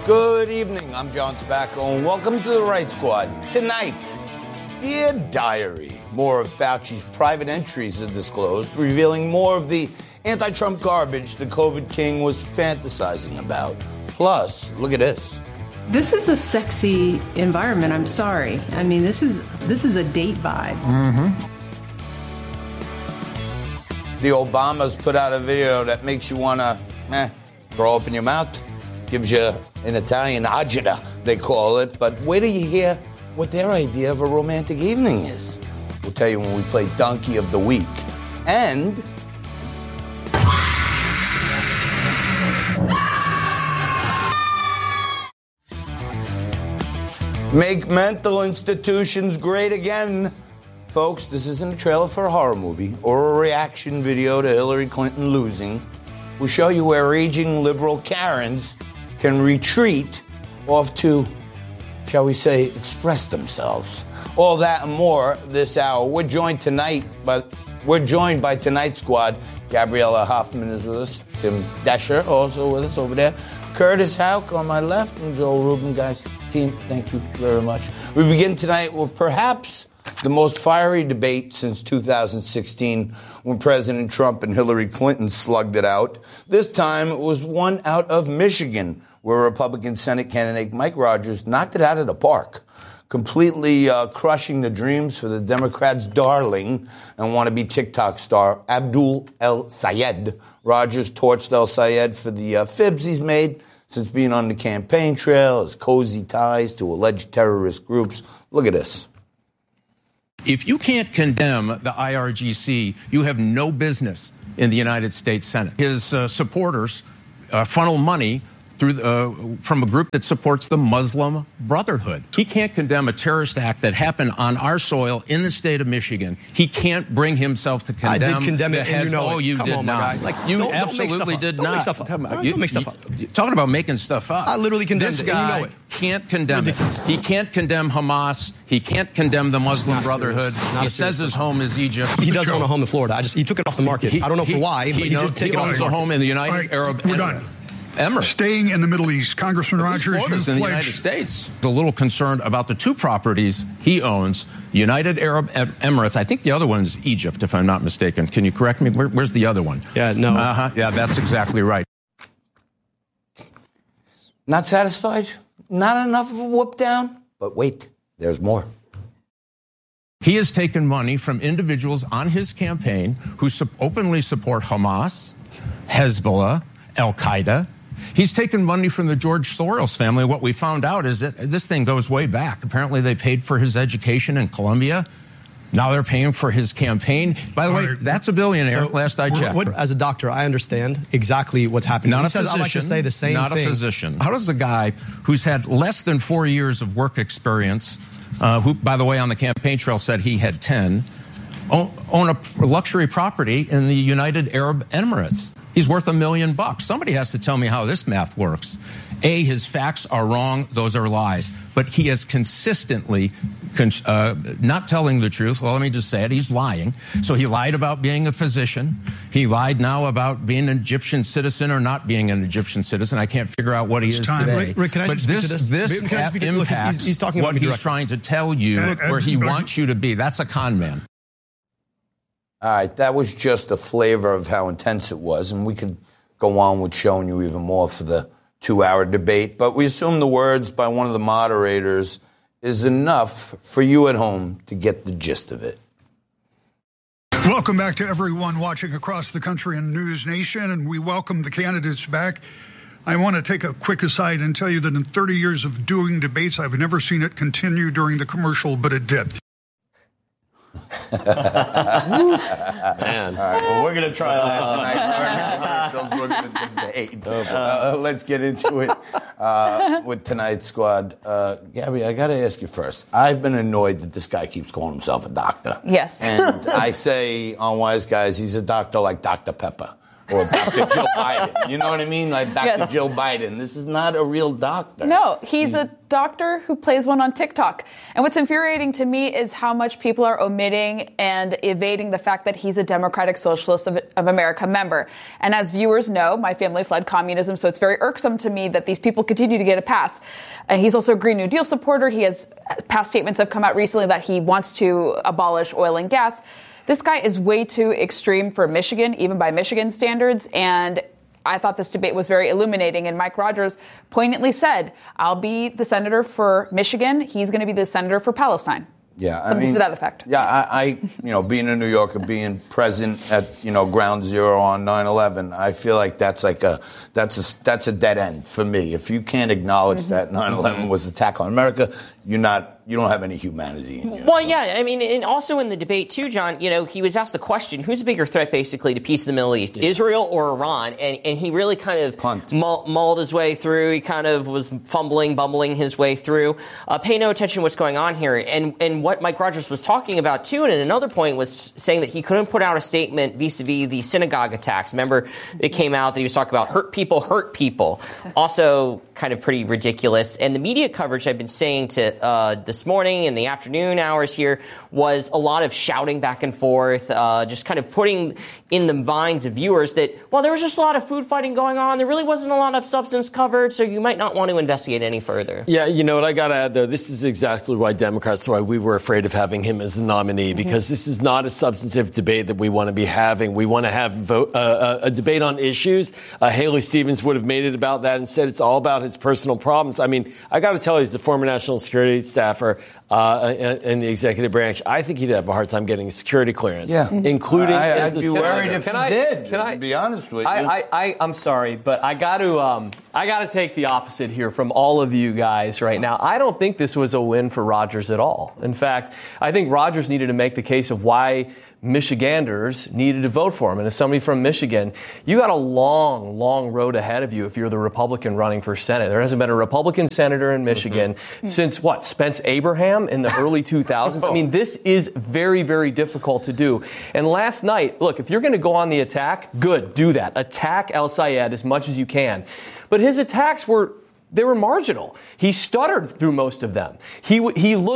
Good evening. I'm John Tobacco, and welcome to the Right Squad. Tonight, Dear Diary. More of Fauci's private entries are disclosed, revealing more of the anti-Trump garbage the COVID king was fantasizing about. Plus, look at this. This is a sexy environment, I'm sorry. I mean, this is a date vibe. Mm-hmm. The Obamas put out a video that makes you want to throw open your mouth. Gives you an Italian agita, they call it. But wait till you hear what their idea of a romantic evening is. We'll tell you when we play Donkey of the Week. And make mental institutions great again. Folks, this isn't a trailer for a horror movie or a reaction video to Hillary Clinton losing. We'll show you where raging liberal Karens can retreat off to, shall we say, express themselves. All that and more this hour. We're joined by tonight's squad. Gabriella Hoffman is with us. Tim Desher also with us over there. Curtis Houck on my left and Joel Rubin. Guys, team, thank you very much. We begin tonight with perhaps the most fiery debate since 2016 when President Trump and Hillary Clinton slugged it out. This time it was one out of Michigan, where Republican Senate candidate Mike Rogers knocked it out of the park, completely crushing the dreams for the Democrats' darling and wannabe TikTok star Abdul El Sayed. Rogers torched El Sayed for the fibs he's made since being on the campaign trail, his cozy ties to alleged terrorist groups. Look at this. If you can't condemn the IRGC, you have no business in the United States Senate. His supporters funnel money through from a group that supports the Muslim Brotherhood. He can't condemn a terrorist act that happened on our soil in the state of Michigan. He can't bring himself to condemn. I did condemn it, and you know it. You Come did on, not. my guy. Like, you absolutely did not. Don't make stuff up. Don't make stuff up. Talking about making stuff up. I literally condemned this it, guy and you know it. Can't condemn it. He can't condemn Hamas. He can't condemn the Muslim Brotherhood. He says his home is Egypt. He does own a home in Florida. He took it off the market. I don't know for why, but he did take it off the market. He owns a home in the United Arab We're done. Emirates. Staying in the Middle East, Congressman Rogers, Florida's in the United States. A little concerned about the two properties he owns, United Arab Emirates. I think the other one is Egypt, if I'm not mistaken. Can you correct me? Where's the other one? Yeah, no. Yeah, that's exactly right. Not satisfied? Not enough of a whoop down? But wait, there's more. He has taken money from individuals on his campaign who openly support Hamas, Hezbollah, Al-Qaeda. He's taken money from the George Soros family. What we found out is that this thing goes way back. Apparently, they paid for his education in Columbia. Now they're paying for his campaign. By the way, that's a billionaire, last I checked. As a doctor, I understand exactly what's happening. Not a physician. I like to say the same not thing. A physician. How does a guy who's had less than 4 years of work experience, who, by the way, on the campaign trail said he had 10, own a luxury property in the United Arab Emirates? He's worth $1 million. Somebody has to tell me how this math works. A, his facts are wrong. Those are lies. But he is consistently not telling the truth. Well, let me just say it. He's lying. So he lied about being a physician. He lied now about being an Egyptian citizen or not being an Egyptian citizen. I can't figure out what he is today. Rick, can I but speak to this? This impacts he's talking what about he's trying to tell you, where he wants you to be. That's a con man. All right, that was just a flavor of how intense it was, and we could go on with showing you even more for the 2-hour debate, but we assume the words by one of the moderators is enough for you at home to get the gist of it. Welcome back to everyone watching across the country in News Nation, and we welcome the candidates back. I want to take a quick aside and tell you that in 30 years of doing debates, I've never seen it continue during the commercial, but it did. Man. All right, well, we're going to try that tonight. Let's get into it with tonight's squad. Gabby, I got to ask you first. I've been annoyed that this guy keeps calling himself a doctor. Yes. And I say on Wise Guys, he's a doctor like Dr. Pepper. Or Dr. Jill Biden. You know what I mean? Like Dr. Jill Biden. This is not a real doctor. No, he's a doctor who plays one on TikTok. And what's infuriating to me is how much people are omitting and evading the fact that he's a Democratic Socialist of America member. And as viewers know, my family fled communism, so it's very irksome to me that these people continue to get a pass. And he's also a Green New Deal supporter. He has past statements have come out recently that he wants to abolish oil and gas. This guy is way too extreme for Michigan, even by Michigan standards. And I thought this debate was very illuminating. And Mike Rogers poignantly said, I'll be the senator for Michigan. He's going to be the senator for Palestine. Yeah, Something to that effect. Yeah, I being a New Yorker, being present at, ground zero on 9/11, I feel like that's a dead end for me. If you can't acknowledge that 9/11 was an attack on America, you don't have any humanity in you. Well, yeah, I mean, and also in the debate too, John, he was asked the question, who's a bigger threat basically to peace in the Middle East, Israel or Iran? And he really kind of mulled his way through. He kind of was bumbling his way through. Pay no attention to what's going on here. And what Mike Rogers was talking about too, and another point was saying that he couldn't put out a statement vis-a-vis the synagogue attacks. Remember, it came out that he was talking about hurt people. Also kind of pretty ridiculous. And the media coverage I've been saying to this morning in the afternoon hours here was a lot of shouting back and forth, just kind of putting in the minds of viewers that, well, there was just a lot of food fighting going on. There really wasn't a lot of substance covered, so you might not want to investigate any further. Yeah, you know what I got to add, though? This is exactly why we were afraid of having him as the nominee, because this is not a substantive debate that we want to be having. We want to have a debate on issues. Haley Stevens would have made it about that and said it's all about his personal problems. I mean, I got to tell you, he's the former national security staffer in the executive branch. I think he'd have a hard time getting a security clearance, including as I'd be worried if he did. To be honest with you, I'm sorry, but I got to take the opposite here from all of you guys right now. I don't think this was a win for Rogers at all. In fact, I think Rogers needed to make the case of why Michiganders needed to vote for him. And as somebody from Michigan, you got a long, long road ahead of you if you're the Republican running for Senate. There hasn't been a Republican senator in Michigan since, Spence Abraham in the early 2000s? I mean, this is very, very difficult to do. And last night, look, if you're going to go on the attack, good, do that. Attack El-Sayed as much as you can. But his attacks were marginal. He stuttered through most of them. He looked